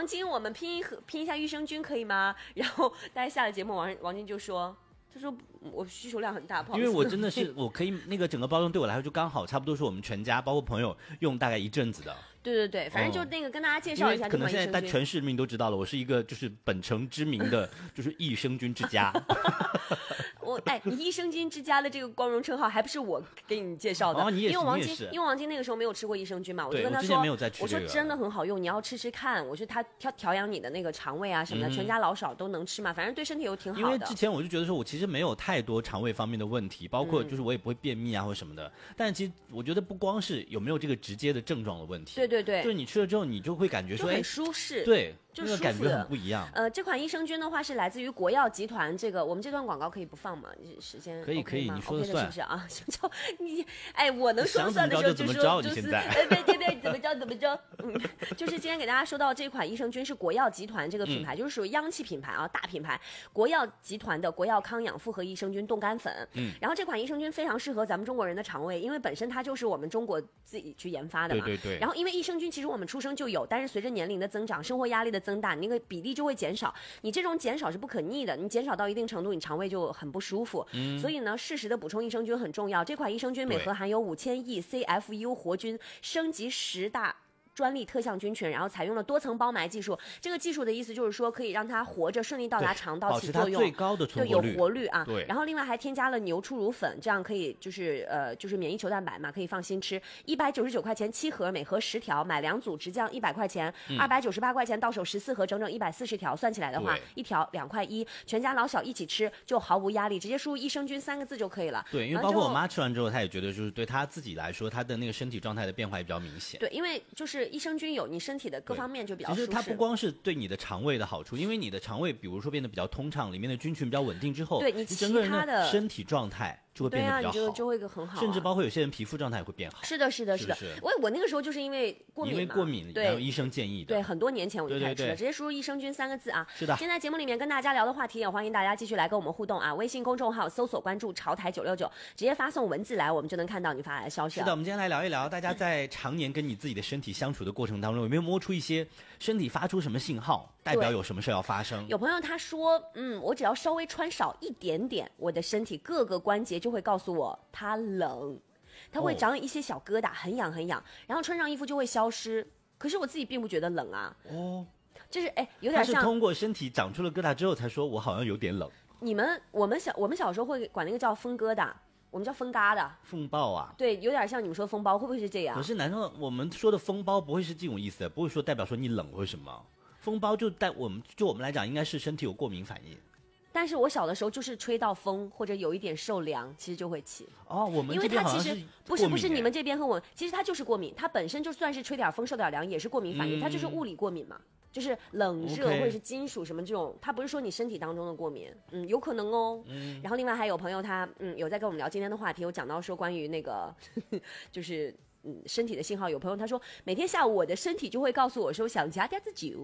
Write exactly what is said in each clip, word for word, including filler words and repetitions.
王晶，我们拼一拼一下益生菌可以吗？然后大家下了节目，王王晶就说。他说我需求量很大，不好意思， 因为我真的是我可以那个整个包装对我来说就刚好，差不多是我们全家包括朋友用大概一阵子的。 对对对，反正就那个跟大家介绍一下、 嗯，可能现在大全市民都知道了，我是一个就是本城知名的就是益生菌之家。 我哎，你益生菌之家的这个光荣称号还不是我给你介绍的， 哦，你也是， 因为王晶， 因为王晶那个时候没有吃过益生菌嘛，我就跟他说，我, 这个、 我说真的很好用，你要吃吃看。我说它调调养你的那个肠胃啊什么的， 嗯、 全家老少都能吃嘛，反正对身体又挺好的。 因为之前我就觉得说我其实没有太多肠胃方面的问题，包括就是我也不会便秘啊或者什么的。嗯、但是其实我觉得不光是有没有这个直接的症状的问题， 对对对， 就是你吃了之后你就会感觉说很舒适， 对。 就那个感觉很不一样。 呃，这款益生菌的话是来自于国药集团，这个我们这段广告可以不放吗？时间可以 OK 可以，你说的算是不是啊？就你哎，我能说算的时候就说就是哎对对对，怎么着怎么着，嗯，就是今天给大家说到这款益生菌是国药集团这个品牌，嗯、就是属于央企品牌啊，大品牌，国药集团的国药康养复合益生菌冻干粉。 嗯， 然后这款益生菌非常适合咱们中国人的肠胃，因为本身它就是我们中国自己去研发的嘛。 对对对。 然后因为益生菌其实我们出生就有，但是随着年龄的增长，生活压力的增大，那个比力就会减少，你这种减少是不可逆的，你减少到一定程度，你肠胃就很不舒服。嗯，所以呢，适时的补充益生菌很重要。这款益生菌每盒含有五千亿 C F U 活菌，升级十大专利特项菌群，然后采用了多层包埋技术。这个技术的意思就是说，可以让它活着顺利到达肠道起作用， 保持它最高的存活率，对，有活率啊。 对。 然后另外还添加了牛初乳粉，这样可以就是呃就是免疫球蛋白嘛，可以放心吃。一百九十九块钱七盒，每盒十条，买两组直降一百块钱，二百九十八块钱到手十四盒，整整一百四十条，算起来的话，一条两块一，全家老小一起吃就毫无压力，直接输入益生菌三个字就可以了。 对，因为包括我妈吃完之后，她也觉得就是对她自己来说，她的那个身体状态的变化也比较明显。 对，因为就是益生菌有你身体的各方面就比较舒适。 其实它不光是对你的肠胃的好处，因为你的肠胃比如说变得比较通畅，里面的菌群比较稳定之后， 对你整个人的身体状态就会变得比较好， 对啊，你就就会很好、啊， 甚至包括有些人皮肤状态也会变好。 是的，是的， 是的。 我我那个时候就是因为过敏嘛， 因为过敏， 对， 然后医生建议的。 对，很多年前我就开始吃了， 对对对， 直接输入益生菌三个字啊。 是的。 现在节目里面跟大家聊的话题，也欢迎大家继续来跟我们互动啊。微信公众号搜索关注潮台九六九，直接发送文字来，我们就能看到你发来的消息、啊。 是的，我们今天来聊一聊，大家在常年跟你自己的身体相处的过程当中，有没有摸出一些身体发出什么信号，代表有什么事要发生？ 有朋友他说，嗯，我只要稍微穿少一点点，我的身体各个关节就会告诉我它冷，它会长一些小疙瘩，很痒很痒，然后穿上衣服就会消失。可是我自己并不觉得冷啊。 哦， 就是哎，有点像。 他是通过身体长出了疙瘩之后才说，我好像有点冷。 你们我们小我们小时候会管那个叫风疙瘩，我们叫风疙瘩。 风暴啊。 对，有点像你们说的风暴，会不会是这样？ 可是难道我们说的风暴不会是这种意思，不会说代表说你冷或什么？风暴就带我们就我们来讲，应该是身体有过敏反应。 但是我小的时候就是吹到风或者有一点受凉，其实就会起。 哦，我们因为它其实不是不是你们这边和我，其实它就是过敏，它本身就算是吹点风受点凉也是过敏反应，嗯、它就是物理过敏嘛，就是冷热或者是金属什么这种，它不是说你身体当中的过敏，嗯，有可能哦。嗯、然后另外还有朋友他嗯有在跟我们聊今天的话题，有讲到说关于那个就是。嗯，身体的信号，有朋友他说，每天下午我的身体就会告诉我说想加点子酒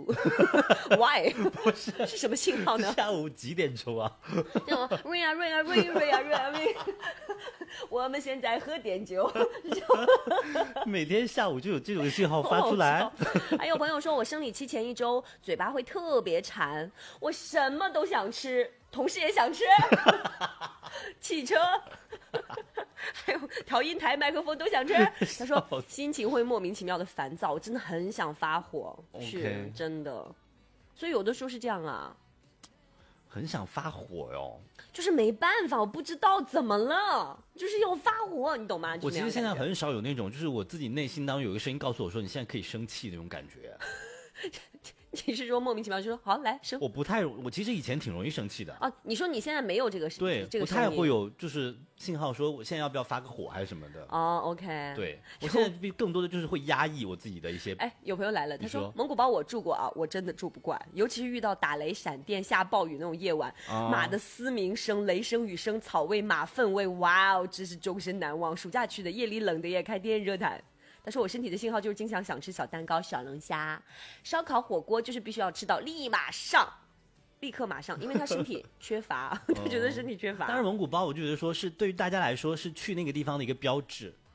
，Why？ 不是是什么信号呢？ 下午几点钟啊？ 这种 ring 啊 ring 啊 ring ring 啊 ring 啊 ring， 我们现在喝点酒。 每天下午就有这种信号发出来。 还有朋友说我生理期前一周嘴巴会特别馋，我什么都想吃，同事也想吃，汽车。还有调音台、麦克风都想吃。他说心情会莫名其妙的烦躁，我真的很想发火， okay. 是真的。所以有的时候是这样啊， 很想发火哟， 就是没办法，我不知道怎么了，就是要发火，你懂吗？ 我其实现在很少有那种，就是我自己内心当中有一个声音告诉我说你现在可以生气那种感觉。 你是说莫名其妙就说好来生？ 我不太，我其实以前挺容易生气的。 哦，你说你现在没有这个对， 这个不太会有就是信号说我现在要不要发个火还是什么的。 哦 ，OK。 对，我现在更多的就是会压抑我自己的一些。 哎，有朋友来了，他说说蒙古包我住过啊，我真的住不惯，尤其是遇到打雷、闪电、下暴雨那种夜晚， 啊、 马的嘶鸣声、雷声、雨声、草味、马粪味，哇哦，真是终身难忘。暑假去的，夜里冷的也开电热毯。他说我身体的信号就是经常想吃小蛋糕、小龙虾、烧烤、火锅，就是必须要吃到立马上，立刻马上，因为他身体缺乏，他觉得身体缺乏。 当然蒙古包我就觉得说是对于大家来说是去那个地方的一个标志，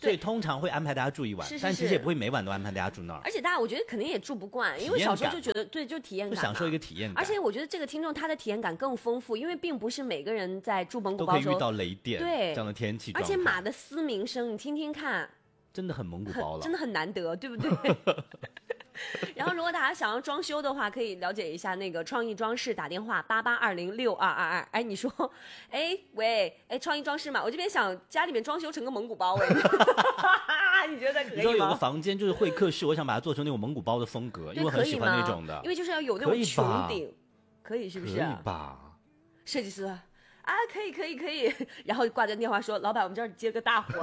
所以通常会安排大家住一晚， 是是是， 但其实也不会每晚都安排大家住那儿。 而且大家我觉得肯定也住不惯，因为小时候就觉得对，就体验感， 就享受一个体验感。 而且我觉得这个听众他的体验感更丰富，因为并不是每个人在住蒙古包的时候都可以遇到雷电， 对这样的天气， 而且马的嘶鸣声你听听看， 真的很蒙古包了， 真的很难得，对不对？然后，如果大家想要装修的话，可以了解一下那个创意装饰，打电话八八二零六二二二。哎，你说，哎喂，哎，创意装饰嘛，我这边想家里面装修成个蒙古包，哎，你觉得可以吗？ 你说有个房间就是会客室，我想把它做成那种蒙古包的风格，因为我很喜欢那种的， 因为就是要有那种穹顶，可以是不是？ 可以吧？ 设计师。啊，可以可以可以，然后挂掉电话说，老板，我们这儿接个大活。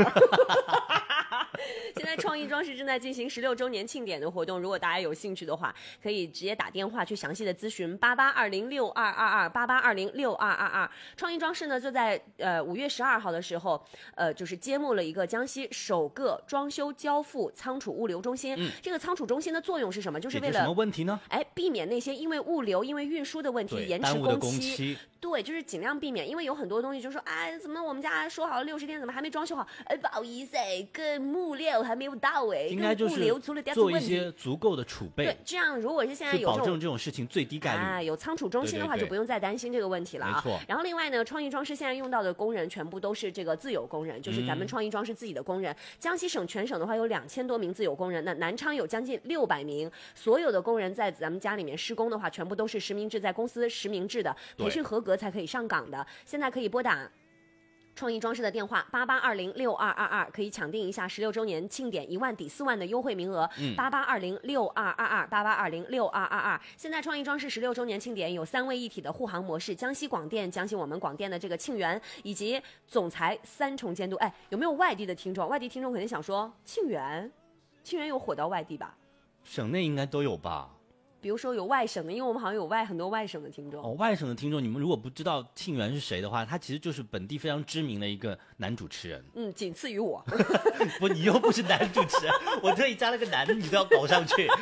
现在创意装饰正在进行十六周年庆典的活动，如果大家有兴趣的话，可以直接打电话去详细的咨询八八二零六二二二八八二零六二二二。创意装饰呢，就在呃五月十二号的时候，呃，就是揭幕了一个江西首个装修交付仓储物流中心。嗯，这个仓储中心的作用是什么？就是为了什么问题呢？ 哎，避免那些因为物流、因为运输的问题延迟工期。对，就是尽量避免，因为有很多东西就说，哎，怎么我们家说好了六十天，怎么还没装修好？哎，不好意思，哎，跟物流还没有到哎， 应该就是做一些足够的储备。 对，这样如果是现在有保证这种事情最低概率， 啊，有仓储中心的话，就不用再担心这个问题了啊。 没错。 然后另外呢，创意装饰现在用到的工人全部都是这个自有工人，就是咱们创意装饰自己的工人。嗯、江西省全省的话有两千多名自有工人，那南昌有将近六百名，所有的工人在咱们家里面施工的话，全部都是实名制，在公司实名制的，培训合格才可以上岗。现在可以拨打创意装饰的电话八八二零六二二二，可以抢订一下十六周年庆典一万抵四万的优惠名额。八八二零六二二二八八二零六二二二。现在创意装饰十六周年庆典有三位一体的护航模式，江西广电、江西我们广电的这个庆元以及总裁三重监督。哎，有没有外地的听众？外地听众肯定想说，庆元，庆元有火到外地吧？ 省内应该都有吧。 比如说有外省的，因为我们好像有外很多外省的听众。 哦，外省的听众，你们如果不知道庆元是谁的话，他其实就是本地非常知名的一个男主持人。 嗯，仅次于我。 不，你又不是男主持人，我特意加了个男的，你都要搞上去。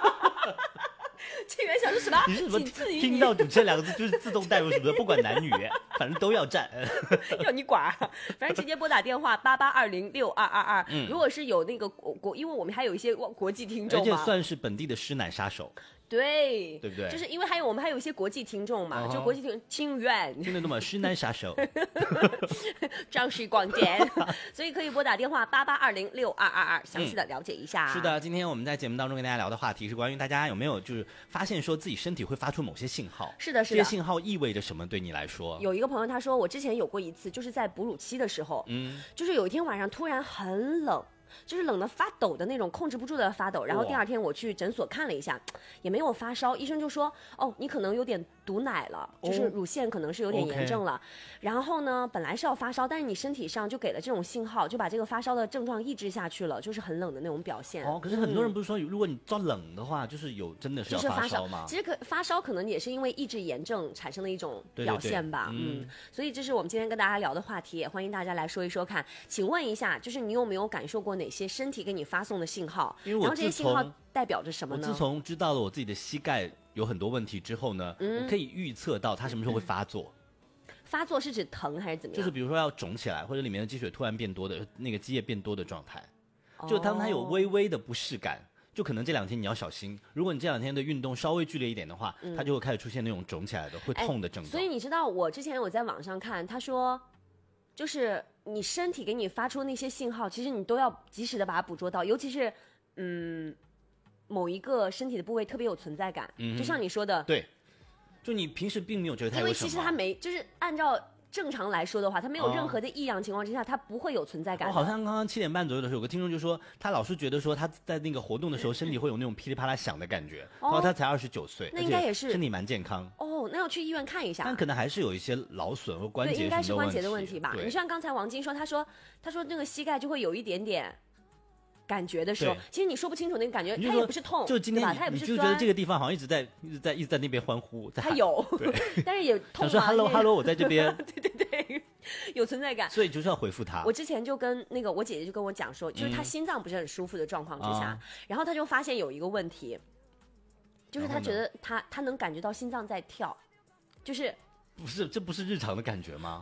庆元想说什么？ 你是什么？听到主持人两个字就是自动带入什么的，不管男女，反正都要占。 要你管，反正直接拨打电话八八二零六二二二。如果是有那个国国，因为我们还有一些国际听众嘛， 而且算是本地的师奶杀手。 对， 对不对？ 就是因为还有我们还有一些国际听众嘛， uh-huh. 就国际听庆元， 听得懂吗？师奶杀手， 张氏广电，所以可以拨打电话八八二零六二二二，详细的了解一下、 嗯。是的，今天我们在节目当中跟大家聊的话题是关于大家有没有就是发现说自己身体会发出某些信号？ 是的，是的。这些信号意味着什么？对你来说？ 有一个朋友他说，我之前有过一次，就是在哺乳期的时候，嗯，就是有一天晚上突然很冷。就是冷得发抖的那种，控制不住的发抖。然后第二天我去诊所看了一下，也没有发烧。医生就说：“哦，你可能有点堵奶了，就是乳腺可能是有点炎症了。” okay. 然后呢，本来是要发烧，但是你身体上就给了这种信号，就把这个发烧的症状抑制下去了，就是很冷的那种表现。 哦，可是很多人不是说，嗯、如果你遭冷的话，就是有真的是要发烧吗？ 其实可发烧可能也是因为抑制炎症产生的一种表现吧。 对对对嗯, 嗯，所以这是我们今天跟大家聊的话题，也欢迎大家来说一说看。请问一下，就是你有没有感受过哪些身体给你发送的信号？ 因为我然后这些信号代表着什么呢？ 我自从知道了我自己的膝盖有很多问题之后呢，嗯、我可以预测到它什么时候会发作。 嗯、发作是指疼还是怎么样？ 就是比如说要肿起来，或者里面的积水突然变多的那个积液变多的状态。就当它有微微的不适感，就可能这两天你要小心。如果你这两天的运动稍微剧烈一点的话，嗯、它就会开始出现那种肿起来的、会痛的症状。 所以你知道，我之前我在网上看，他说，就是你身体给你发出那些信号，其实你都要及时的把它捕捉到，尤其是嗯某一个身体的部位特别有存在感，嗯、就像你说的， 对，就你平时并没有觉得它有什么， 因为其实它没，就是按照正常来说的话，它没有任何的异样情况之下，它不会有存在感。 我好像刚刚七点半左右的时候，有个听众就说，他老是觉得说他在那个活动的时候，身体会有那种噼里啪啦响的感觉。然后他才二十九岁， 那应该也是身体蛮健康。 哦，那要去医院看一下。 但可能还是有一些劳损或关节什么的问题。对，应该是关节的问题吧？你像刚才王晶说，他说他说那个膝盖就会有一点点感觉的时候，其实你说不清楚那个感觉，它也不是痛， 就今天它也不是酸，你就觉得这个地方好像一直在一直在一直在那边欢呼， 它有，但是也痛、啊。 想说 hello hello， 我在这边， 对对对，有存在感， 所以就是要回复他。 我之前就跟那个我姐姐就跟我讲说，就是她心脏不是很舒服的状况之下，嗯、然后她就发现有一个问题，就是她觉得她她能感觉到心脏在跳，就是。 不是，这不是日常的感觉吗？ 不会啊，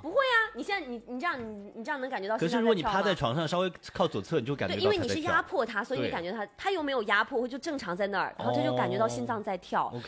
你现在你你这样你你这样能感觉到可心脏在跳吗？ 是如果你趴在床上稍微靠左侧，你就感觉对， 到因为你是它在跳压迫他，所以你对感觉他他又没有压迫，就正常在那儿，然后他就感觉到心脏在跳。